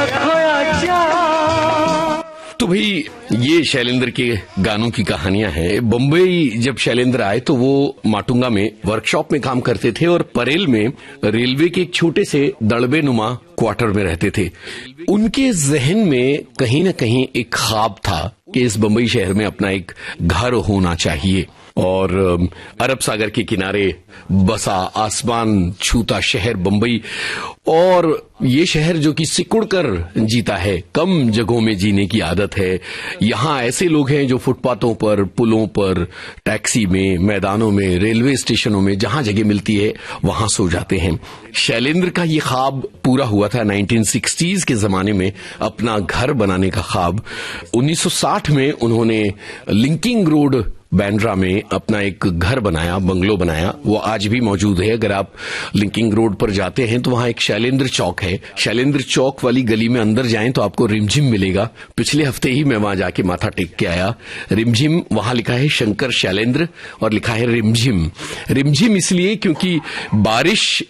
खोया जा। तो भाई ये शैलेंद्र के गानों की कहानियां हैं। बम्बई जब शैलेंद्र आए तो वो माटुंगा में वर्कशॉप में काम करते थे और परेल में रेलवे के एक छोटे से दड़बे नुमा क्वार्टर में रहते थे। उनके जहन में कहीं न कहीं एक ख्वाब था कि इस बम्बई शहर में अपना एक घर होना चाहिए और अरब सागर के किनारे बसा आसमान छूता शहर बम्बई, और ये शहर जो कि सिकुड़कर जीता है, कम जगहों में जीने की आदत है। यहाँ ऐसे लोग हैं जो फुटपाथों पर, पुलों पर, टैक्सी में, मैदानों में, रेलवे स्टेशनों में, जहां जगह मिलती है वहां सो जाते हैं। शैलेंद्र का ये ख्वाब पूरा हुआ था 1960s के जमाने में, अपना घर बनाने का ख्वाब। 1960 में उन्होंने लिंकिंग रोड बांद्रा में अपना एक घर बनाया, बंगलो बनाया। वो आज भी मौजूद है। अगर आप लिंकिंग रोड पर जाते हैं तो वहां एक शैलेंद्र चौक है। शैलेंद्र चौक वाली गली में अंदर जाएं तो आपको रिमझिम मिलेगा। पिछले हफ्ते ही मैं वहां जाके माथा टेक के आया। रिमझिम, वहां लिखा है शंकर शैलेंद्र और लिखा है रिमझिम। रिमझिम इसलिए क्योंकि बारिश